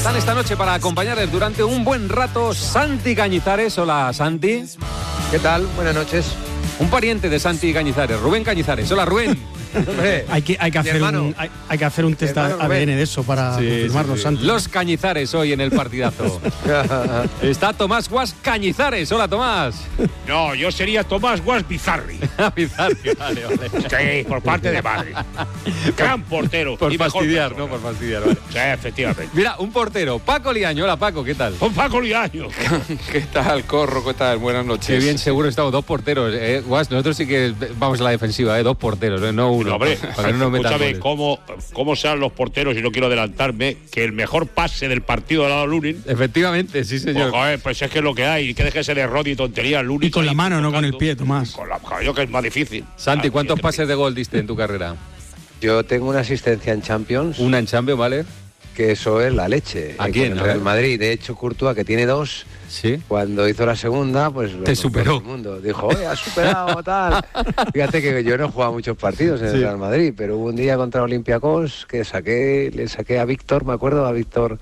están esta noche para acompañarles durante un buen rato Santi Cañizares. Hola, Santi. ¿Qué tal? Buenas noches. Un pariente de Santi Cañizares, Rubén Cañizares. Hola, Rubén. Hay que hacer un test ADN de eso para confirmarlo, sí. Santi. Los Cañizares hoy en el partidazo. Está Tomás Guas Cañizares. Hola, Tomás. No, yo sería Tomás Guas Bizarri. Bizarri, vale. Sí, por parte de madre. Gran portero. Por y fastidiar, mejor ¿no? Por fastidiar, vale. Sí, efectivamente. Mira, un portero, Paco Liaño. Hola, Paco, ¿qué tal? Con Paco Liaño. ¿Qué tal, Corro? ¿Qué tal? Buenas noches. Qué bien, seguro estamos. Dos porteros. Guas, nosotros sí que vamos a la defensiva, dos porteros, no uno. No, hombre, para que no nos metan escúchame goles. cómo sean los porteros, y no quiero adelantarme, que el mejor pase del partido de la Lunin. Efectivamente, sí, señor. Pues es que es lo que hay, que deje ese de error y tontería Lunin. Y con la mano, no con el pie, Tomás. Con la mano, que es más difícil. Santi, ¿cuántos pases de gol diste en tu carrera? Yo tengo una asistencia en Champions. Una en Champions, ¿vale? Que eso es la leche. ¿A quién? Con el Real Madrid. De hecho, Courtois, que tiene 2, sí. Cuando hizo la segunda, pues te superó. Todo el mundo dijo, oye, has superado, tal. Fíjate que yo no he jugado muchos partidos en el Real Madrid, pero hubo un día contra Olympiacos que le saqué a Víctor, me acuerdo, a Víctor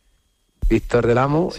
del Amo,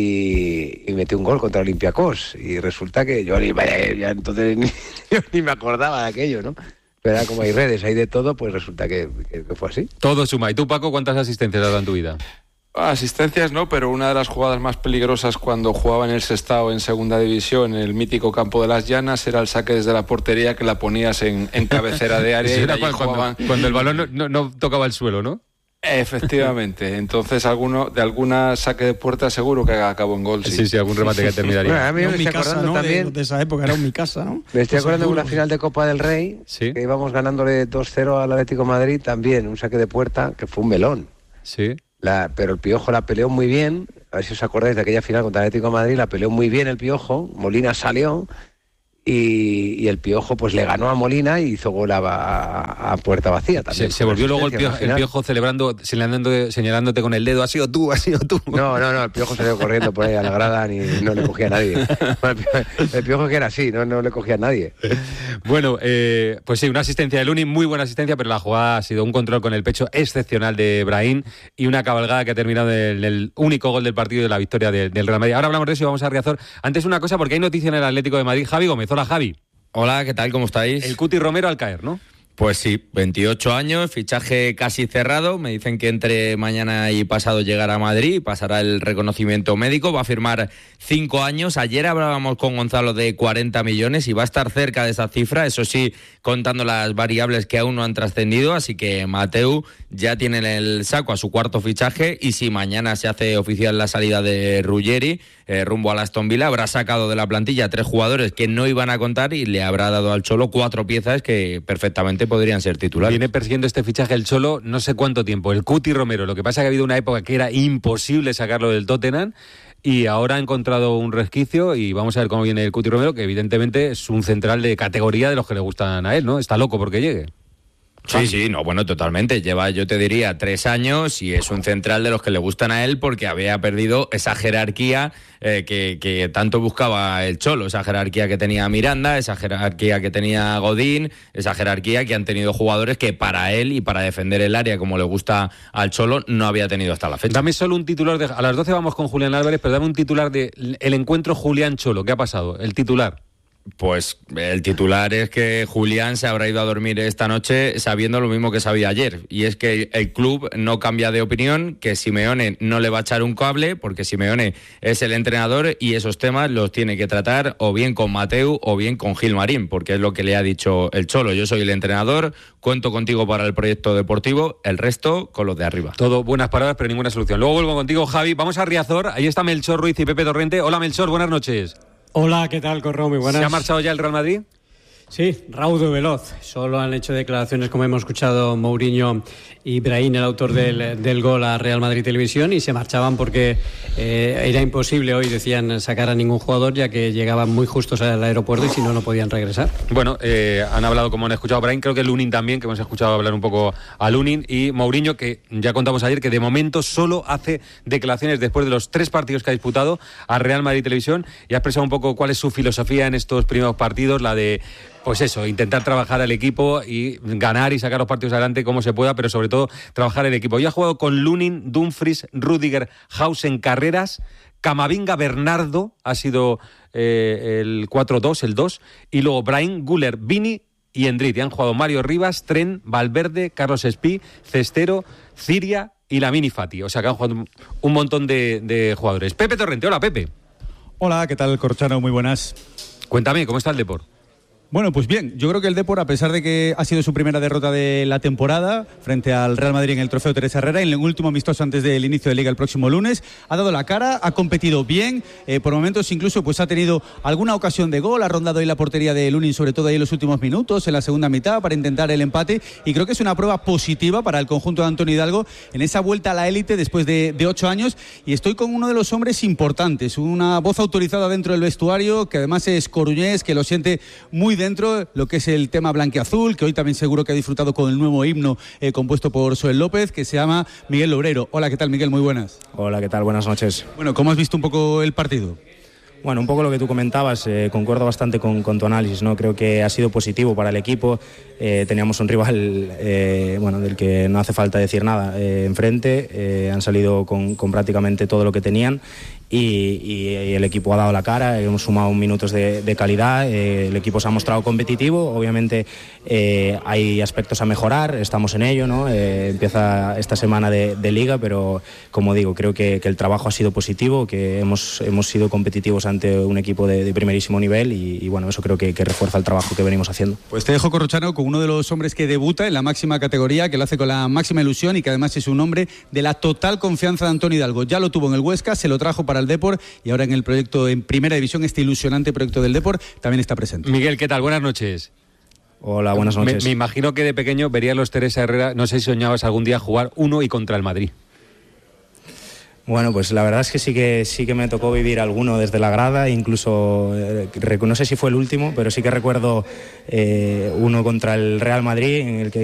y metí un gol contra Olympiacos. Y resulta que yo ya entonces ni me acordaba de aquello, ¿no? Pero era como hay redes, hay de todo, pues resulta que fue así. Todo suma. ¿Y tú, Paco, cuántas asistencias has dado en tu vida? Asistencias no, pero una de las jugadas más peligrosas cuando jugaba en el Sestao en segunda división, en el mítico campo de las Llanas, era el saque desde la portería, que la ponías en cabecera de área. Era cuando el balón no tocaba el suelo, ¿no? Efectivamente, entonces de alguna saque de puerta seguro que acabó en gol. Sí, algún remate que terminaría. Bueno, a mí me mi estoy casa, acordando ¿no? también De esa época era mi casa, ¿no? Me estoy acordando de una final de Copa del Rey, que íbamos ganándole 2-0 al Atlético de Madrid, también un saque de puerta que fue un melón. Sí. Pero el Piojo la peleó muy bien, a ver si os acordáis de aquella final contra el Atlético de Madrid, la peleó muy bien el Piojo, Molina salió y el Piojo pues le ganó a Molina y hizo gol a puerta vacía también. Se volvió luego el Piojo celebrando, señalándote con el dedo, has sido tú. No, el Piojo salió corriendo por ahí a la grada y no le cogía a nadie. El Piojo que era así, no le cogía a nadie. Bueno, pues sí, una asistencia de Lunin, muy buena asistencia, pero la jugada ha sido un control con el pecho excepcional de Brahim y una cabalgada que ha terminado en el único gol del partido de la victoria del Real Madrid. Ahora hablamos de eso y vamos a Riazor. Antes una cosa, porque hay noticia en el Atlético de Madrid. Javi Gómez, hola Javi. Hola, ¿qué tal? ¿Cómo estáis? El Cuti Romero al caer, ¿no? Pues sí, 28 años, fichaje casi cerrado. Me dicen que entre mañana y pasado llegará a Madrid y pasará el reconocimiento médico. Va a firmar 5 años. Ayer hablábamos con Gonzalo de 40 millones y va a estar cerca de esa cifra. Eso sí, contando las variables que aún no han trascendido. Así que Mateu ya tiene en el saco a su cuarto fichaje. Y si mañana se hace oficial la salida de Ruggeri rumbo a Aston Villa, habrá sacado de la plantilla 3 jugadores que no iban a contar y le habrá dado al Cholo 4 piezas que perfectamente podrían ser titulares. Viene persiguiendo este fichaje el Cholo no sé cuánto tiempo, el Cuti Romero. Lo que pasa es que ha habido una época que era imposible sacarlo del Tottenham y ahora ha encontrado un resquicio y vamos a ver cómo viene el Cuti Romero, que evidentemente es un central de categoría de los que le gustan a él, ¿no? Está loco porque llegue. Sí, bueno, totalmente. Lleva, yo te diría, 3 años y es un central de los que le gustan a él porque había perdido esa jerarquía que tanto buscaba el Cholo, esa jerarquía que tenía Miranda, esa jerarquía que tenía Godín, esa jerarquía que han tenido jugadores que para él y para defender el área como le gusta al Cholo no había tenido hasta la fecha. Dame solo un titular, a las 12 vamos con Julián Álvarez, pero dame un titular de el encuentro Julián-Cholo. ¿Qué ha pasado? El titular. Pues el titular es que Julián se habrá ido a dormir esta noche sabiendo lo mismo que sabía ayer, y es que el club no cambia de opinión, que Simeone no le va a echar un cable porque Simeone es el entrenador y esos temas los tiene que tratar o bien con Mateu o bien con Gilmarín, porque es lo que le ha dicho el Cholo. Yo soy el entrenador, cuento contigo para el proyecto deportivo, el resto con los de arriba. Todo buenas palabras pero ninguna solución. Luego vuelvo contigo, Javi. Vamos a Riazor, ahí está Melchor Ruiz y Pepe Torrente. Hola Melchor, buenas noches. Hola, ¿qué tal, Corro? Muy buenas. ¿Se ha marchado ya el Real Madrid? Sí, raudo veloz. Solo han hecho declaraciones, como hemos escuchado, Mourinho y Brahim, el autor del gol a Real Madrid Televisión, y se marchaban porque era imposible hoy, decían, sacar a ningún jugador, ya que llegaban muy justos al aeropuerto y si no, no podían regresar. Bueno, han hablado, como han escuchado a Brahim, creo que Lunin también, que hemos escuchado hablar un poco a Lunin, y Mourinho, que ya contamos ayer que de momento solo hace declaraciones después de los 3 partidos que ha disputado a Real Madrid Televisión, y ha expresado un poco cuál es su filosofía en estos primeros partidos, la de pues eso, intentar trabajar al equipo y ganar y sacar los partidos adelante como se pueda, pero sobre todo trabajar el equipo. Yo he jugado con Lunin, Dumfries, Rudiger, Hausen, Carreras, Camavinga, Bernardo, ha sido el 4-2, el 2, y luego Brahim, Güler, Vini y Endrit. Y han jugado Mario Rivas, Tren, Valverde, Carlos Espí, Cestero, Ciria y Lamine Fati. O sea que han jugado un montón de jugadores. Pepe Torrente, hola Pepe. Hola, ¿qué tal, Corchano? Muy buenas. Cuéntame, ¿cómo está el Depor? Bueno, pues bien, yo creo que el Depor, a pesar de que ha sido su primera derrota de la temporada frente al Real Madrid en el Trofeo Teresa Herrera, en el último amistoso antes del inicio de Liga el próximo lunes, ha dado la cara, ha competido bien, por momentos incluso pues ha tenido alguna ocasión de gol, ha rondado ahí la portería de Lunin, sobre todo ahí en los últimos minutos, en la segunda mitad, para intentar el empate, y creo que es una prueba positiva para el conjunto de Antonio Hidalgo en esa vuelta a la élite después de 8 años, y estoy con uno de los hombres importantes, una voz autorizada dentro del vestuario, que además es coruñés, que lo siente muy dentro, lo que es el tema blanquiazul, que hoy también seguro que ha disfrutado con el nuevo himno compuesto por Soel López, que se llama Miguel Lobrero. Hola, ¿qué tal, Miguel? Muy buenas. Hola, ¿qué tal? Buenas noches. Bueno, ¿cómo has visto un poco el partido? Bueno, un poco lo que tú comentabas, concuerdo bastante con tu análisis, ¿no? Creo que ha sido positivo para el equipo. Teníamos un rival del que no hace falta decir nada enfrente, han salido con prácticamente todo lo que tenían y el equipo ha dado la cara, hemos sumado minutos de calidad, el equipo se ha mostrado competitivo, obviamente hay aspectos a mejorar, estamos en ello, ¿no? Empieza esta semana de Liga, pero como digo, creo que el trabajo ha sido positivo, que hemos sido competitivos ante un equipo de primerísimo nivel y bueno, eso creo que refuerza el trabajo que venimos haciendo. Pues te dejo, Corrochano, con uno de los hombres que debuta en la máxima categoría, que lo hace con la máxima ilusión y que además es un hombre de la total confianza de Antonio Hidalgo. Ya lo tuvo en el Huesca, se lo trajo para el Depor y ahora en el proyecto en Primera División, este ilusionante proyecto del Depor, también está presente. Miguel, ¿qué tal? Buenas noches. Hola, buenas noches. Me imagino que de pequeño verías los Teresa Herrera, no sé si soñabas algún día jugar uno y contra el Madrid. Bueno, pues la verdad es que sí que me tocó vivir alguno desde la grada, incluso no sé si fue el último, pero sí que recuerdo uno contra el Real Madrid en el que